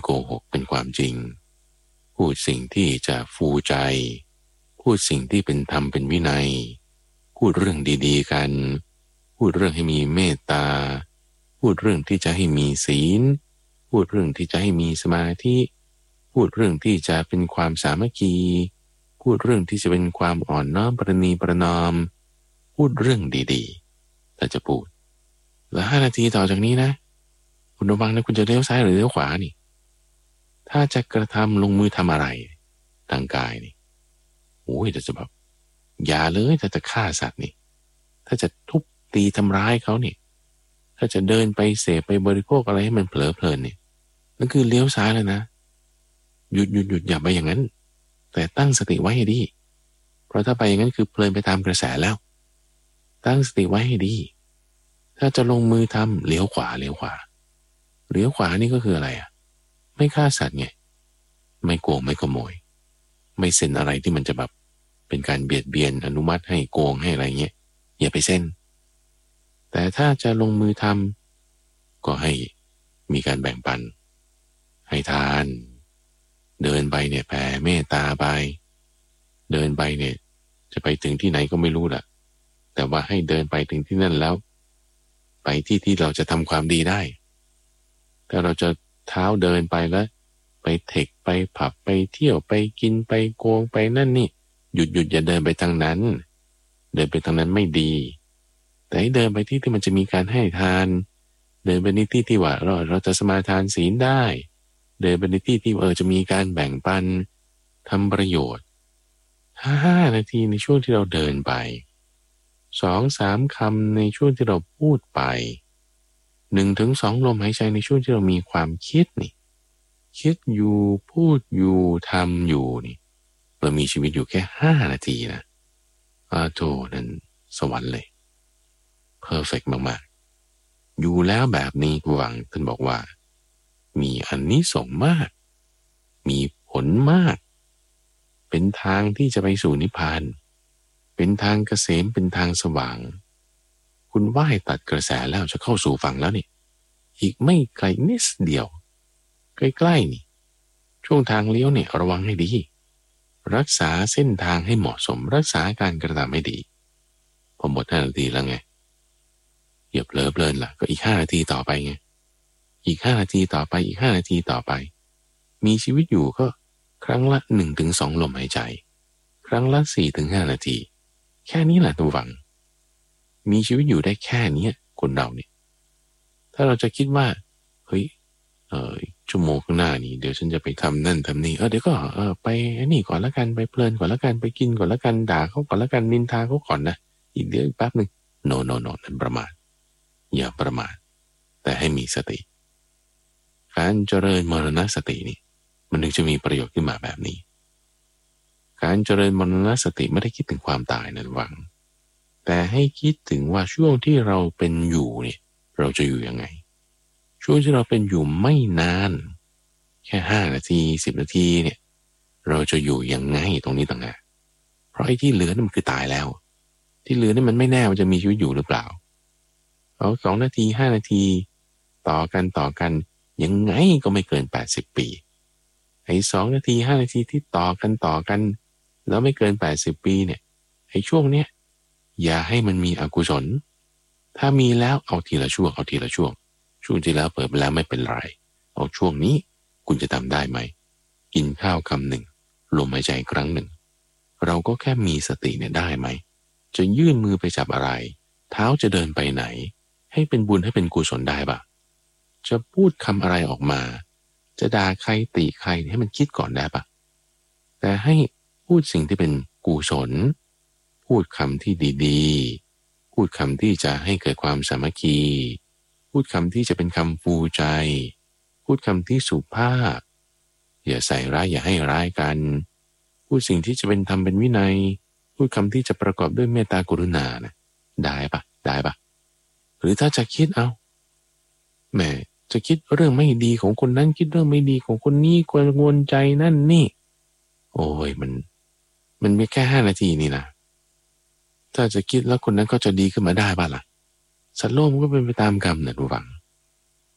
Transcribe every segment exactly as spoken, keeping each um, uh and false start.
โกหกเป็นความจริงพูดสิ่งที่จะฟูใจพูดสิ่งที่เป็นธรรมเป็นวินัยพูดเรื่องดีๆกันพูดเรื่องให้มีเมตตาพูดเรื่องที่จะให้มีศีลพูดเรื่องที่จะให้มีสมาธิพูดเรื่องที่จะเป็นความสามัคคีพูดเรื่องที่จะเป็นความอ่อนน้อมประนีประนอมพูดเรื่องดีๆถ้าจะพูดแล้วห้านาทีต่อจากนี้นะคุณระวังนะคุณจะเลี้ยวซ้ายหรือเลี้ยวขวานี่ถ้าจะกระทำลงมือทำอะไรทางกายนี่โอ้ยจะจะแบบอย่าเลยถ้าจะฆ่าสัตว์นี่ถ้าจะทุบตีทำร้ายเขานี่ถ้าจะเดินไปเสพไปบริโภคอะไรให้มันเผลอเพลินนี่นั่นคือเลี้ยวซ้ายแล้วนะหยุดหยุดหยุดอย่าไปอย่างนั้นแต่ตั้งสติไว้ให้ดีเพราะถ้าไปอย่างนั้นคือเพลินไปตามกระแสแล้วตั้งสติไว้ให้ดีถ้าจะลงมือทำเลี้ยวขวาเลี้ยวขวาเลี้ยวขวานี่ก็คืออะไรอ่ะไม่ฆ่าสัตว์ไงไม่โกงไม่ขโมยไม่เซ็นอะไรที่มันจะแบบเป็นการเบียดเบียนอนุมัติให้โกงให้อะไรเงี้ยอย่าไปเซ็นแต่ถ้าจะลงมือทำก็ให้มีการแบ่งปันให้ทานเดินไปเนี่ยแผ่เมตตาไปเดินไปเนี่ยจะไปถึงที่ไหนก็ไม่รู้ล่ะแต่ว่าให้เดินไปถึงที่นั่นแล้วไปที่ที่เราจะทำความดีได้ถ้าเราจะเท้าเดินไปแล้วไปเทคไปผับไปเที่ยวไปกินไปโกงไปนั่นนี่หยุดหยุดอย่าเดินไปทางนั้นเดินไปทางนั้นไม่ดีแต่ให้เดินไปที่ที่มันจะมีการให้ทานเดินไปในที่ที่ว่าเราเราจะสมาทานศีลได้เดินไปในที่ที่เออจะมีการแบ่งปันทำประโยชน์ห้านาทีในช่วงที่เราเดินไปสองสามคำในช่วงที่เราพูดไปหนึ่งถึงสองลมหายใจในช่วงที่เรามีความคิดนี่คิดอยู่พูดอยู่ทำอยู่นี่เรามีชีวิตอยู่แค่ห้านาทีนะอาโธนั้นสวรรค์เลยเพอร์เฟกต์มากๆอยู่แล้วแบบนี้หวังท่านบอกว่ามีอานิสงส์มากมีผลมากเป็นทางที่จะไปสู่นิพพานเป็นทางเกษมเป็นทางสว่างคุณว่ายตัดกระแสแล้วจะเข้าสู่ฝั่งแล้วนี่อีกไม่ไกลนิดเดียวใกล้ๆนี่ช่วงทางเลี้ยวเนี่ยระวังให้ดีรักษาเส้นทางให้เหมาะสมรักษาการกระทำให้ดีพอหมดห้านาทีแล้วไงอย่าเผลอเพลินล่ะก็อีกห้านาทีต่อไปไงอีกห้านาทีต่อไปอีกห้านาทีต่อไปมีชีวิตอยู่ก็ครั้งละหนึ่งถึงสองลมหายใจครั้งละสี่ถึงห้านาทีแค่นี้แหละตัวหวังมีชีวิตอยู่ได้แค่นี้คนเราเนี่ยถ้าเราจะคิดว่าเฮ้ยเออชั่วโมงข้างหน้านี้เดี๋ยวฉันจะไปทำนั่นทำนี่เออเดี๋ยวก็เออไปนี่ก่อนละกันไปเพลินก่อนละกันไปกินก่อนละกันด่าเขาก่อนละกันนินทาเขาก่อนนะอีกเดี๋ยวอีกแป๊บหนึ่งโนโนโนนั่นประมาทอย่าประมาทแต่ให้มีสติการเจริญมรณสตินี่มันถึงจะมีประโยชน์ขึ้นมาแบบนี้การเจริญมรณสติไม่ได้คิดถึงความตายนั่นหวังแต่ให้คิดถึงว่าช่วงที่เราเป็นอยู่เนี่ยเราจะอยู่ยังไงช่วงที่เราเป็นอยู่ไม่นานแค่ห้านาทีสิบนาทีเนี่ยเราจะอยู่ยังไงตรงนี้ต่างหากเพราะไอ้ที่เหลือนั่นมันคือตายแล้วที่เหลือนี่มันไม่แน่ว่าจะมีชีวิตอยู่หรือเปล่าเอาสองนาทีห้านาทีต่อกันต่อกันยังไงก็ไม่เกินแปดสิบปีไอ้สองนาทีห้านาทีที่ต่อกันต่อกันแล้วไม่เกินแปดสิบปีเนี่ยไอ้ช่วงเนี้ยอย่าให้มันมีอกุศลถ้ามีแล้วเอาทีละช่วงเอาทีละช่วงช่วงที่แล้วเปิดไปแล้วไม่เป็นไรเอาช่วงนี้คุณจะทำได้ไหมกินข้าวคำหนึ่งลมหายใจครั้งหนึ่งเราก็แค่มีสติเนี่ยได้ไหมจะยื่นมือไปจับอะไรเท้าจะเดินไปไหนให้เป็นบุญให้เป็นกุศลได้ปะจะพูดคำอะไรออกมาจะด่าใครติใครให้มันคิดก่อนได้ปะแต่ให้พูดสิ่งที่เป็นกุศลพูดคำที่ดีๆพูดคำที่จะให้เกิดความสามัคคีพูดคำที่จะเป็นคำฟูใจพูดคำที่สุภาพอย่าใส่ร้ายอย่าให้ร้ายกันพูดสิ่งที่จะเป็นธรรมเป็นวินัยพูดคำที่จะประกอบด้วยเมตตากรุณานะได้ปะได้ปะหรือถ้าจะคิดเอาแหมจะคิดเรื่องไม่ดีของคนนั้นคิดเรื่องไม่ดีของคนนี้กังวลใจนั่นนี่โอ้ยมันมันมีแค่ห้านาทีนี่นะถ้าจะคิดแล้วคนนั้นก็จะดีขึ้นมาได้บ้างล่ะสัตว์โลกมันก็เป็นไปตามกรรมนะทุกฝัง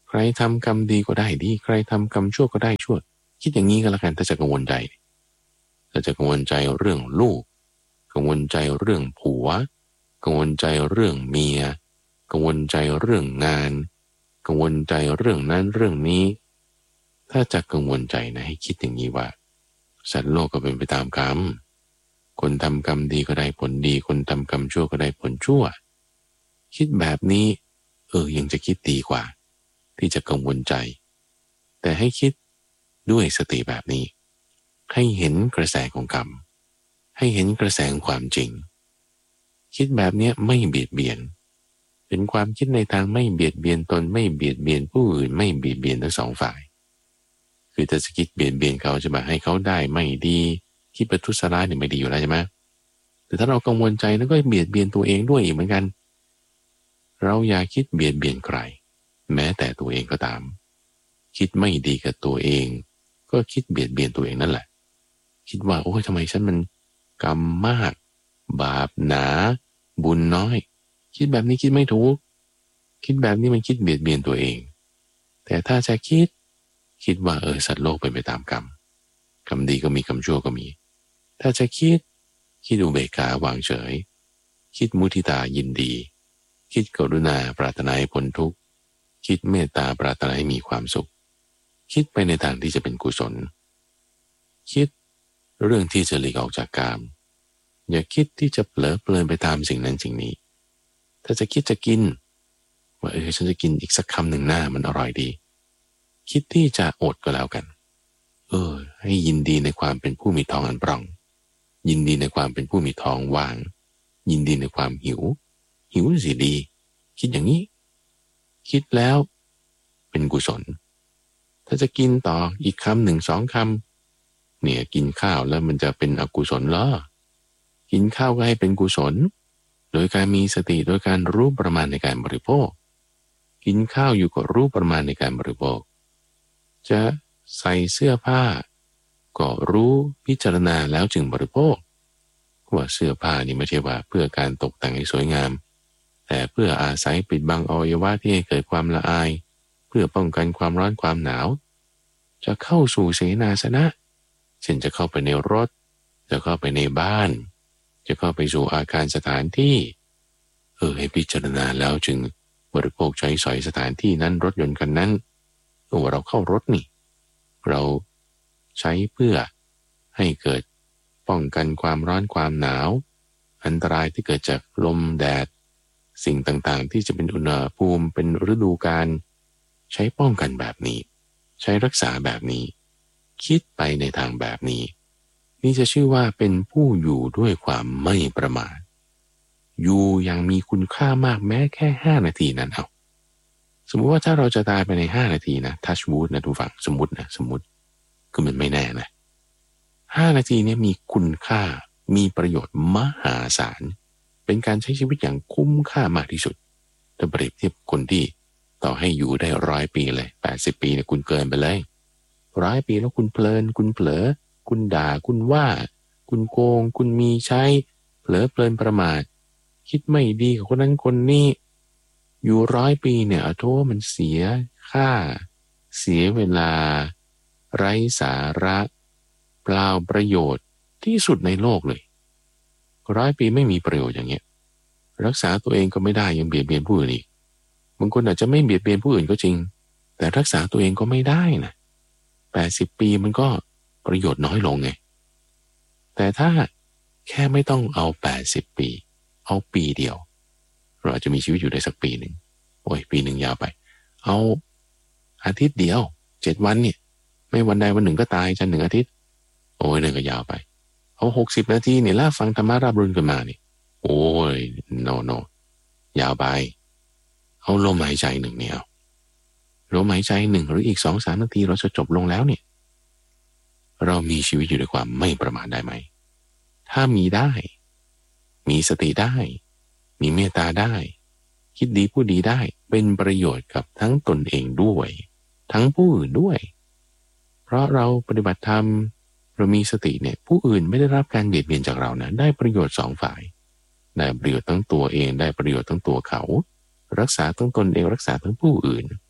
ใครทำกรรมดีก็ได้ดีใครทำกรรมชั่วก็ได้ชั่วคิดอย่างนี้ก็แล้วกันถ้าจะกังวลใจถ้าจะกังวลใจเรื่องลูกกังวลใจเรื่องผัวกังวลใจเรื่องเมียกังวลใจเรื่องงานกังวลใจเรื่องนั้นเรื่องนี้ถ้าจะกังวลใจนะให้คิดอย่างนี้ว่าสัตว์โลกก็เป็นไปตามกรรมคนทำกรรมดีก็ได้ผลดีคนทำกรรมชั่วก็ได้ผลชั่วคิดแบบนี้เออยังจะคิดดีกว่าที่จะกังวลใจแต่ให้คิดด้วยสติแบบนี้ให้เห็นกระแสของกรรมให้เห็นกระแสของความจริงคิดแบบนี้ไม่เบียดเบียนเป็นความคิดในทางไม่เบียดเบียนตนไม่เบียดเบียนผู้อื่นไม่เบียดเบียนทั้งสองฝ่ายคือถ้าจะคิดเบียดเบียนเขาจะมาให้เขาได้ไม่ดีคิดประทุษร้ายเนี่ยไม่ดีอยู่แล้วใช่ไหมแต่ถ้าเรากังวลใจแล้วก็เบียดเบียนตัวเองด้วยอีกเหมือนกันเราอย่าคิดเบียดเบียนใครแม้แต่ตัวเองก็ตามคิดไม่ดีกับตัวเองก็คิดเบียดเบียนตัวเองนั่นแหละคิดว่าโอ้ยทำไมฉันมันกรรมมากบาปหนาบุญน้อยคิดแบบนี้คิดไม่ถูกคิดแบบนี้มันคิดเบียดเบียนตัวเองแต่ถ้าจะคิดคิดว่าเออสัตว์โลกเป็นไปตามกรรมกรรมดีก็มีกรรมชั่วก็มีถ้าจะคิดคิดอุเบกขาวางเฉยคิดมุทิตายินดีคิดกรุณาปรารถนาให้พ้นทุกข์คิดเมตตาปรารถนาให้มีความสุขคิดไปในทางที่จะเป็นกุศลคิดเรื่องที่จะหลีกออกจากกามอย่าคิดที่จะเผลอเพลินไปตามสิ่งนั้นสิ่งนี้ถ้าจะคิดจะกินว่าเออฉันจะกินอีกสักคำหนึ่งหน้ามันอร่อยดีคิดที่จะอดก็แล้วกันเออให้ยินดีในความเป็นผู้มีท้องอันปร่องยินดีในความเป็นผู้มีท้องว่างยินดีในความหิวหิวสิดีคิดอย่างนี้คิดแล้วเป็นกุศลถ้าจะกินต่ออีกคำหนึ่งสองคำเนี่ยกินข้าวแล้วมันจะเป็นอกุศลเหรอกินข้าวก็ให้เป็นกุศลโดยการมีสติโดยการรู้ประมาณในการบริโภคกินข้าวอยู่ก็รู้ประมาณในการบริโภคจะใส่เสื้อผ้าก็รู้พิจารณาแล้วจึงบริโภคว่าเสื้อผ้านี่ไม่ใช่ว่าเพื่อการตกแต่งให้สวยงามแต่เพื่ออาศัยปิดบังอวัยวะที่ให้เกิดความละอายเพื่อป้องกันความร้อนความหนาวจะเข้าสู่เสนาสนะเช่นจะเข้าไปในรถจะเข้าไปในบ้านจะเข้าไปสู่อาคารสถานที่เออให้พิจารณาแล้วจึงบริโภคใช้สอยสถานที่นั้นรถยนต์กันนั้นโอ้เราเข้ารถนี่เราใช้เพื่อให้เกิดป้องกันความร้อนความหนาวอันตรายที่เกิดจากลมแดดสิ่งต่างๆที่จะเป็นอุณหภูมิเป็นฤดูกาลใช้ป้องกันแบบนี้ใช้รักษาแบบนี้คิดไปในทางแบบนี้นี่จะชื่อว่าเป็นผู้อยู่ด้วยความไม่ประมาทอยู่อย่างมีคุณค่ามากแม้แค่ห้านาทีนั้นเอาสมมุติว่าถ้าเราจะตายไปในห้านาทีนะทัชวูดนะทุกฝั่งสมมตินะสมมติคือมันไม่แน่นะห้านาทีนี้มีคุณค่ามีประโยชน์มหาศาลเป็นการใช้ชีวิตอย่างคุ้มค่ามากที่สุดถ้าเปรียบเทียบคนที่ต่อให้อยู่ได้ร้อยปีเลยแปดสิบปีเนี่ยคุณเกินไปเลยร้อยปีแล้วคุณเพลินคุณเผลอคุณด่าคุณว่าคุณโกงคุณมีใช้เผลอเพลินประมาทคิดไม่ดีกับคนนั้นคนนี้อยู่ร้อยปีเนี่ยโทษมันเสียค่าเสียเวลาไร้สาระเปล่าประโยชน์ที่สุดในโลกเลยร้อยปีไม่มีประโยชน์อย่างเงี้ยรักษาตัวเองก็ไม่ได้ยังเบียดเบียนผู้อื่นอีกบางคนอาจจะไม่เบียดเบียนผู้อื่นก็จริงแต่รักษาตัวเองก็ไม่ได้นะแปดสิบปีมันก็ประโยชน์น้อยลงไงแต่ถ้าแค่ไม่ต้องเอาแปดสิบปีเอาปีเดียวเราอาจจะมีชีวิตอยู่ได้สักปีหนึ่งโอ้ยปีหนึ่งยาวไปเอาอาทิตย์เดียวเจ็ดวันเนี่ยไม่วันใดวันหนึ่งก็ตายจันหนึ่งอาทิตย์โอ้ยนั่นก็ยาวไปเอาหกสิบนาทีเนี่ยล่าฟังธรรมะราบรื่นกันมานี่โอ้ยโนโนยาวไปเอาลมหายใจหนึ่งเนี่ยลมหายใจหนึ่งหรืออีกสองสามนาทีเราจะจบลงแล้วเนี่ยเรามีชีวิตอยู่ด้วยความไม่ประมาทได้ไหมถ้ามีได้มีสติได้มีเมตตาได้คิดดีพูดดีได้เป็นประโยชน์กับทั้งตนเองด้วยทั้งผู้อื่นด้วยเพราะเราปฏิบัติธรรมเรามีสติเนี่ยผู้อื่นไม่ได้รับการเบียดเบียนจากเรานะได้ประโยชน์สองฝ่ายได้ประโยชน์ทั้งตัวเองได้ประโยชน์ทั้งตัวเขารักษาทั้งตนเองรักษาทั้งผู้อื่น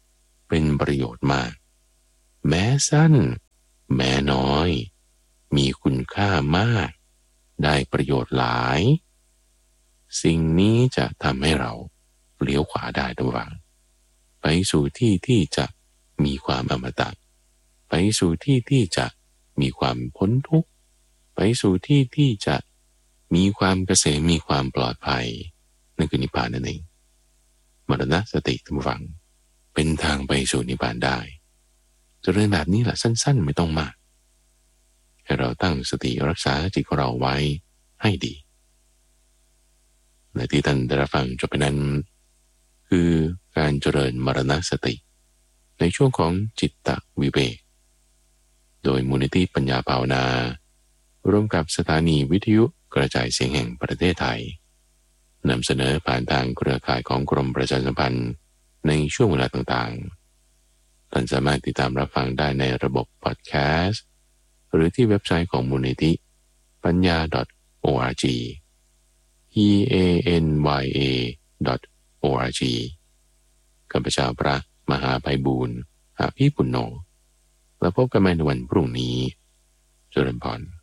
เป็นประโยชน์มากแม้สั้นแม้น้อยมีคุณค่ามากได้ประโยชน์หลายสิ่งนี้จะทำให้เราเลี้ยวขวาได้ระหว่างไปสู่ที่ที่จะมีความอมตะไปสู่ที่ที่จะมีความพ้นทุกข์ไปสู่ที่ที่จะมีความเกษมมีความปลอดภัยนั่นคือนิพพานนั่นเองมรณสติทุกฝังเป็นทางไปสู่นิพพานได้เจริญแบบนี้แหละสั้นๆไม่ต้องมากให้เราตั้งสติรักษาจิตของเราไว้ให้ดีในที่ท่านได้รับฟังจบไปนั้นคือการเจริญมรณสติในช่วงของจิตตวิเวกโดยมูลนิธิปัญญาภาวนาร่วมกับสถานีวิทยุกระจายเสียงแห่งประเทศไทยนำเสนอผ่านทางเครือข่ายของกรมประชาสัมพันธ์ในช่วงเวลาต่างๆท่านสามารถติดตามรับฟังได้ในระบบพอดแคสต์หรือที่เว็บไซต์ของมูลนิธิปัญญา .org p a n y a .org ข้าพเจ้าพระมหาไพบูลย์ อภิปุณโญแล้วพบกันใหม่ในวันพรุ่งนี้เจริญพร